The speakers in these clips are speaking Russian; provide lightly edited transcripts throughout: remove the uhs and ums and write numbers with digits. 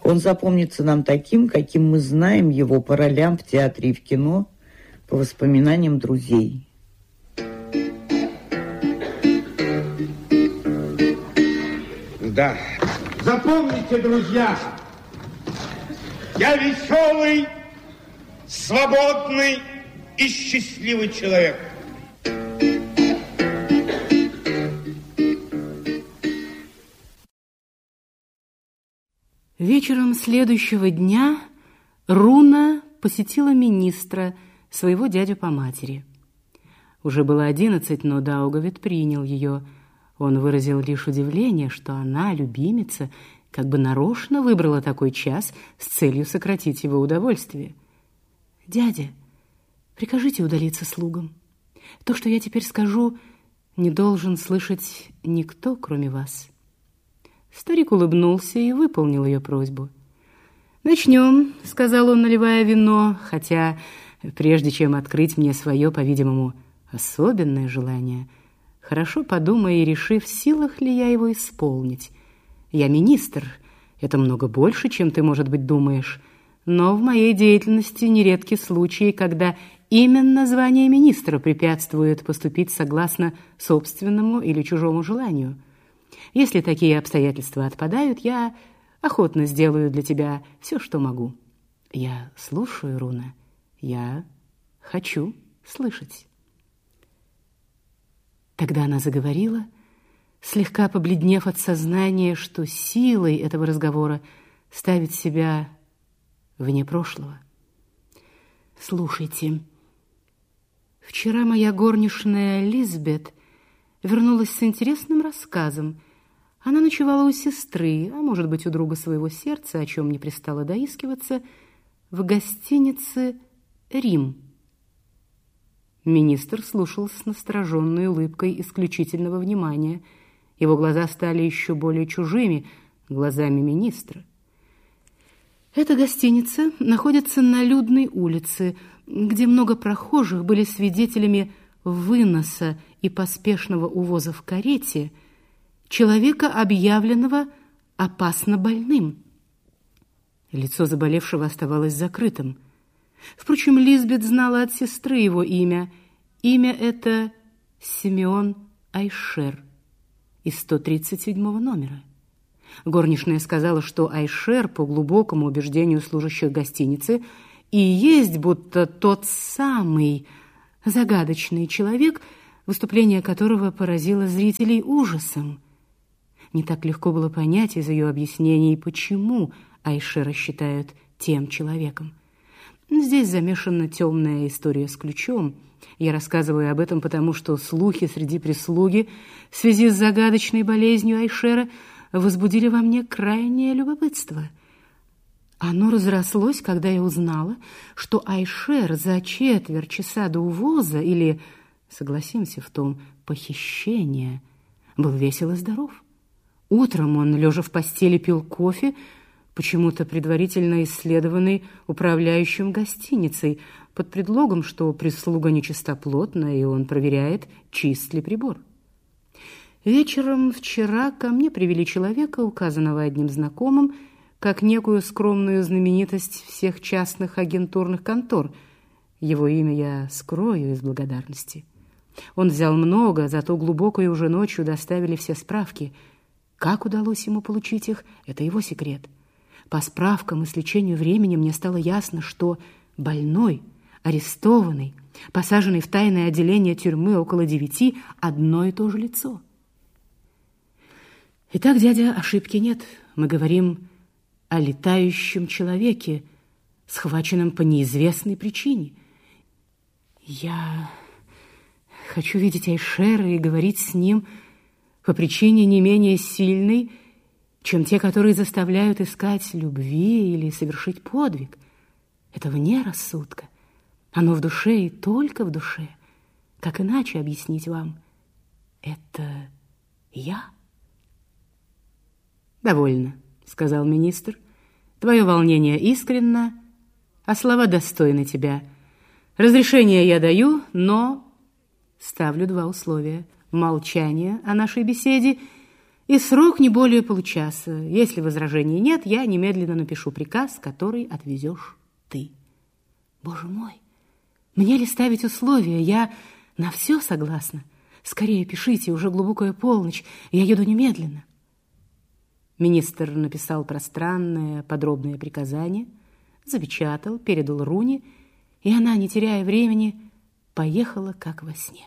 Он запомнится нам таким, каким мы знаем его по ролям в театре и в кино, по воспоминаниям друзей. Да. Запомните, друзья, я веселый, свободный и счастливый человек. Вечером следующего дня Руна посетила министра, своего дядю по матери. Уже было 11, но Даугавет принял ее. Он выразил лишь удивление, что она, любимица, как бы нарочно выбрала такой час с целью сократить его удовольствие. «Дядя, прикажите удалиться слугам. То, что я теперь скажу, не должен слышать никто, кроме вас». Старик улыбнулся и выполнил ее просьбу. «Начнем», — сказал он, наливая вино, хотя, прежде чем открыть мне свое, по-видимому, особенное желание, хорошо подумай и реши, в силах ли я его исполнить. Я министр, это много больше, чем ты, может быть, думаешь, но в моей деятельности нередки случаи, когда именно звание министра препятствует поступить согласно собственному или чужому желанию. Если такие обстоятельства отпадают, я охотно сделаю для тебя все, что могу. Я слушаю, Руна. Я хочу слышать». Тогда она заговорила, слегка побледнев от сознания, что силой этого разговора ставит себя вне прошлого. «Слушайте, вчера моя горничная Лизбет вернулась с интересным рассказом. Она ночевала у сестры, а может быть, у друга своего сердца, о чем не пристало доискиваться, в гостинице «Рим». Министр слушал с настороженной улыбкой исключительного внимания. Его глаза стали еще более чужими, глазами министра. Эта гостиница находится на людной улице, где много прохожих были свидетелями выноса и поспешного увоза в карете человека, объявленного опасно больным. Лицо заболевшего оставалось закрытым. Впрочем, Лизбет знала от сестры его имя. Имя это Симеон Айшер из 137 номера. Горничная сказала, что Айшер, по глубокому убеждению служащих гостиницы, и есть будто тот самый загадочный человек, выступление которого поразило зрителей ужасом. Не так легко было понять из ее объяснений, почему Айшера считают тем человеком. Здесь замешана темная история с ключом. Я рассказываю об этом потому, что слухи среди прислуги в связи с загадочной болезнью Айшера возбудили во мне крайнее любопытство. Оно разрослось, когда я узнала, что Айшер за четверть часа до увоза, или, согласимся в том, похищения, был весел и здоров. Утром он, лежа в постели, пил кофе, почему-то предварительно исследованный управляющим гостиницей, под предлогом, что прислуга нечистоплотна, и он проверяет, чист ли прибор. Вечером вчера ко мне привели человека, указанного одним знакомым, как некую скромную знаменитость всех частных агентурных контор. Его имя я скрою из благодарности. Он взял много, зато глубокой уже ночью доставили все справки. Как удалось ему получить их, это его секрет. По справкам и сличению времени мне стало ясно, что больной, арестованный, посаженный в тайное отделение тюрьмы около 9, одно и то же лицо. Итак, дядя, ошибки нет. Мы говорим о летающем человеке, схваченном по неизвестной причине. Я хочу видеть Айшера и говорить с ним по причине не менее сильной, чем те, которые заставляют искать любви или совершить подвиг. Это вне рассудка. Оно в душе и только в душе. Как иначе объяснить вам? Это я. «Довольно», — сказал министр. «Твое волнение искренно, а слова достойны тебя. Разрешение я даю, но ставлю 2 условия. Молчание о нашей беседе И срок не более получаса. Если возражений нет, я немедленно напишу приказ, который отвезешь ты. Боже мой, мне ли ставить условия? Я на все согласна. Скорее пишите, уже глубокая полночь, я еду немедленно. Министр написал пространное, подробное приказание, запечатал, передал Руне, и она, не теряя времени, поехала как во сне.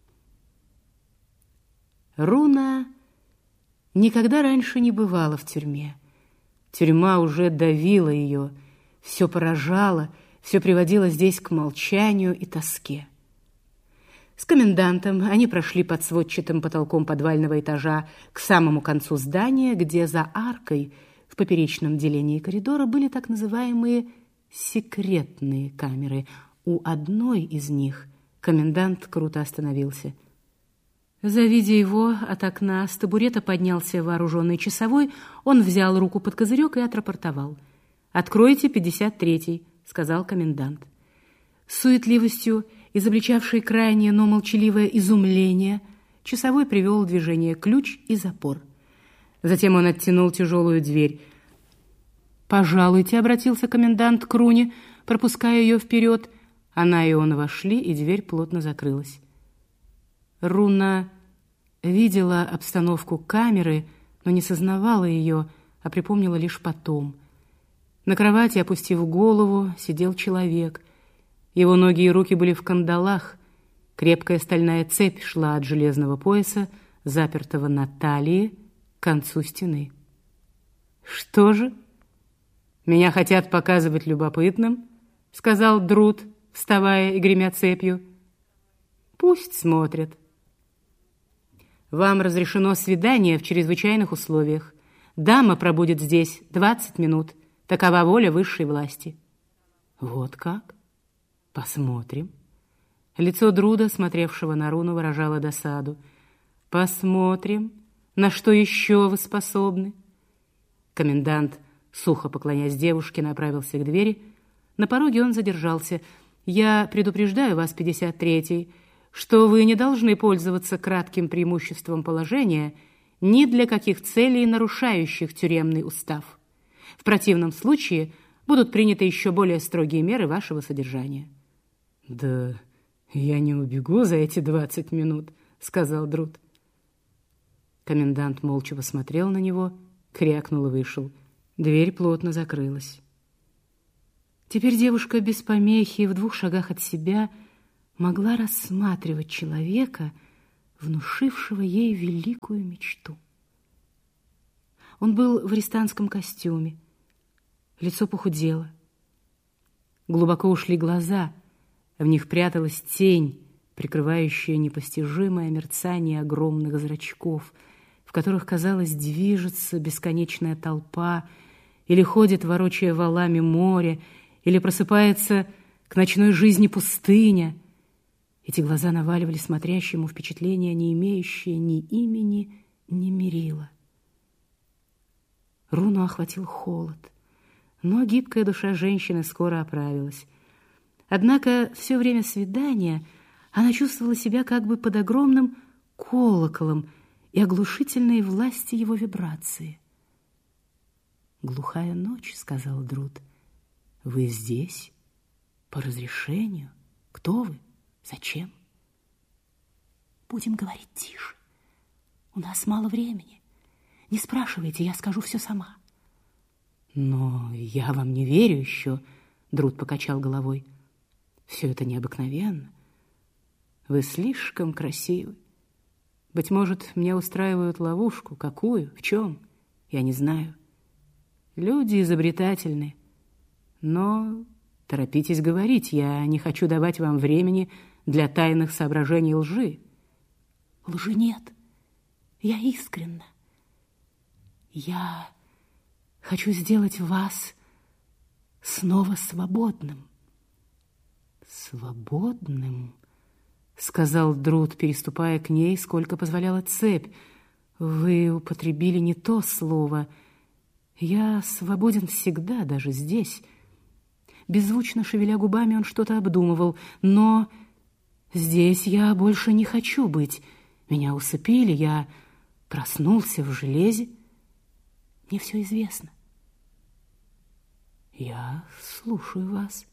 Руна никогда раньше не бывала в тюрьме. Тюрьма уже давила ее, все поражало, все приводило здесь к молчанию и тоске. С комендантом они прошли под сводчатым потолком подвального этажа к самому концу здания, где за аркой в поперечном делении коридора были так называемые секретные камеры. У одной из них комендант круто остановился. Завидя его, от окна с табурета поднялся вооруженный часовой, он взял руку под козырек и отрапортовал. «Откройте 53-й», — сказал комендант. С суетливостью, изобличавшей крайнее, но молчаливое изумление, часовой привел в движение ключ и запор. Затем он оттянул тяжелую дверь. «Пожалуйте», — обратился комендант к Руне, пропуская ее вперед. Она и он вошли, и дверь плотно закрылась. Руна видела обстановку камеры, но не сознавала ее, а припомнила лишь потом. На кровати, опустив голову, сидел человек. Его ноги и руки были в кандалах. Крепкая стальная цепь шла от железного пояса, запертого на талии, к концу стены. «Что же? Меня хотят показывать любопытным», — сказал Друд, вставая и гремя цепью. «Пусть смотрят. Вам разрешено свидание в чрезвычайных условиях. Дама пробудет здесь 20 минут. Такова воля высшей власти». «Вот как? Посмотрим». Лицо Друда, смотревшего на Руну, выражало досаду. «Посмотрим, на что еще вы способны». Комендант, сухо поклоняясь девушке, направился к двери. На пороге он задержался. «Я предупреждаю вас, 53-й, что вы не должны пользоваться кратким преимуществом положения ни для каких целей, нарушающих тюремный устав. В противном случае будут приняты еще более строгие меры вашего содержания». «Да я не убегу за эти 20 минут», — сказал Друд. Комендант молча посмотрел на него, крякнул и вышел. Дверь плотно закрылась. Теперь девушка без помехи в 2 шагах от себя могла рассматривать человека, внушившего ей великую мечту. Он был в арестантском костюме, лицо похудело. Глубоко ушли глаза, в них пряталась тень, прикрывающая непостижимое мерцание огромных зрачков, в которых, казалось, движется бесконечная толпа, или ходит, ворочая валами, море, или просыпается к ночной жизни пустыня. Эти глаза наваливали смотрящему впечатление, не имеющее ни имени, ни мерила. Руну охватил холод, но гибкая душа женщины скоро оправилась. Однако все время свидания она чувствовала себя как бы под огромным колоколом и оглушительной власти его вибрации. «Глухая ночь», — сказал Друд. «Вы здесь? По разрешению? Кто вы? Зачем?» «Будем говорить тише. У нас мало времени. Не спрашивайте, я скажу все сама». «Но я вам не верю еще», — Друд покачал головой. «Все это необыкновенно. Вы слишком красивы. Быть может, меня устраивают ловушку. Какую? В чем? Я не знаю. Люди изобретательны. Но торопитесь говорить. Я не хочу давать вам времени для тайных соображений лжи». «Лжи нет. Я искренна. Я хочу сделать вас снова свободным». «Свободным?» — сказал Друд, переступая к ней, сколько позволяла цепь. «Вы употребили не то слово. Я свободен всегда, даже здесь». Беззвучно шевеля губами, он что-то обдумывал. «Но здесь я больше не хочу быть. Меня усыпили, я проснулся в железе. Мне все известно. Я слушаю вас.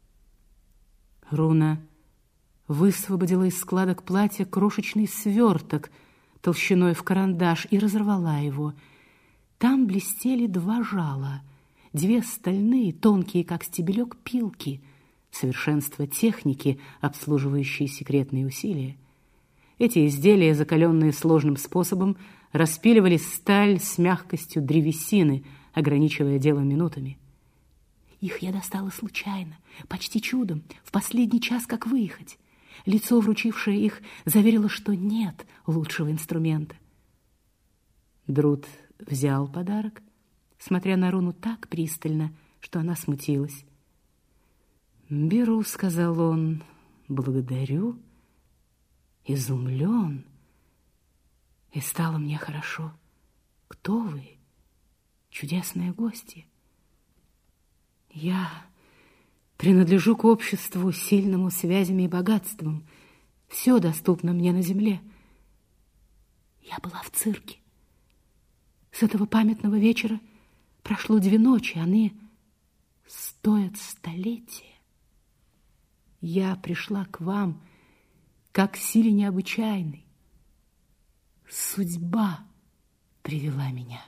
Руна высвободила из складок платья крошечный сверток толщиной в карандаш и разорвала его. Там блестели 2 жала, 2 стальные, тонкие, как стебелек, пилки, совершенство техники, обслуживающей секретные усилия. Эти изделия, закаленные сложным способом, распиливали сталь с мягкостью древесины, ограничивая дело минутами. Их я достала случайно, почти чудом, в последний час, как выехать. Лицо, вручившее их, заверило, что нет лучшего инструмента. Друд взял подарок, смотря на Руну так пристально, что она смутилась. «Беру», — сказал он, — «благодарю». Изумлен. И стало мне хорошо. «Кто вы? Чудесные гости». «Я принадлежу к обществу, сильному связями и богатством. Все доступно мне на земле». Я была в цирке. С этого памятного вечера прошло 2 ночи, они стоят столетия. Я пришла к вам как к силе необычайной. Судьба привела меня.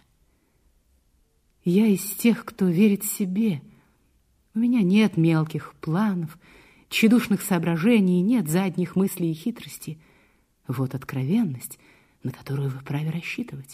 Я из тех, кто верит себе. У меня нет мелких планов, тщедушных соображений, нет задних мыслей и хитрости. Вот откровенность, на которую вы вправе рассчитывать.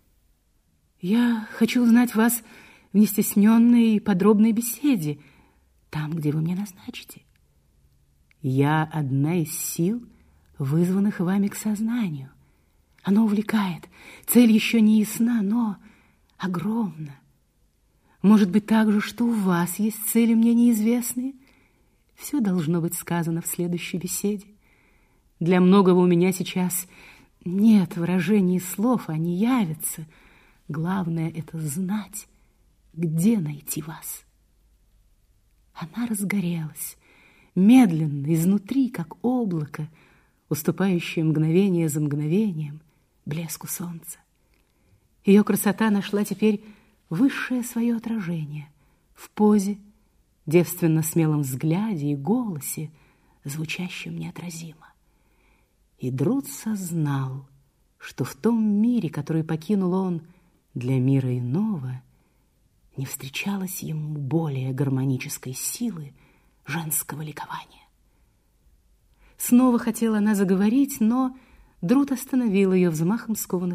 Я хочу узнать вас в нестесненной и подробной беседе, там, где вы мне назначите. Я одна из сил, вызванных вами к сознанию. Оно увлекает, цель еще не ясна, но огромна. Может быть, так же, что у вас есть цели мне неизвестные? Все должно быть сказано в следующей беседе. Для многого у меня сейчас нет выражений слов, они явятся. Главное — это знать, где найти вас. Она разгорелась, медленно, изнутри, как облако, уступающее мгновение за мгновением блеску солнца. Ее красота нашла теперь высшее свое отражение в позе, девственно смелом взгляде и голосе, звучащем неотразимо. И Друд сознал, что в том мире, который покинул он для мира иного, не встречалось ему более гармонической силы женского ликования. Снова хотела она заговорить, но Друд остановил ее взмахом скованных